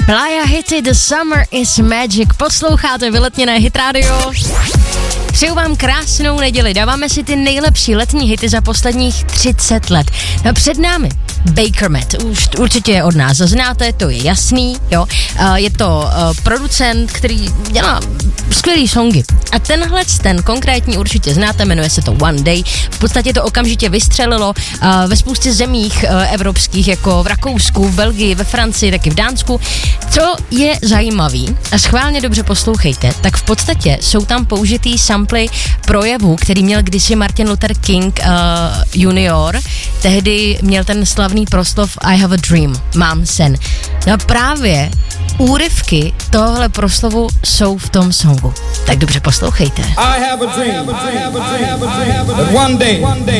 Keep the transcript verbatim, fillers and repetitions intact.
Playa Hity, The Summer is Magic. Posloucháte Vyletněné Hit Radio. Přeju vám krásnou neděli. Dáváme si ty nejlepší letní hity za posledních třicet let. No před námi Bakermat. Už určitě od nás znáte, to je jasný, jo. Je to producent, který dělá skvělý songy. A tenhle, ten konkrétní určitě znáte, jmenuje se to One Day. V podstatě to okamžitě vystřelilo ve spoustě zemích evropských, jako v Rakousku, v Belgii, ve Francii, taky v Dánsku. Co je zajímavý, a schválně dobře poslouchejte, tak v podstatě jsou tam použitý samply projevu, který měl kdysi Martin Luther King uh, junior. Tehdy měl ten slavný proslov I have a dream, mám sen. No a právě úryvky tohle proslovu jsou v tom songu. Tak dobře poslouchejte. I have a dream, I have a dream, I have a dream, that one day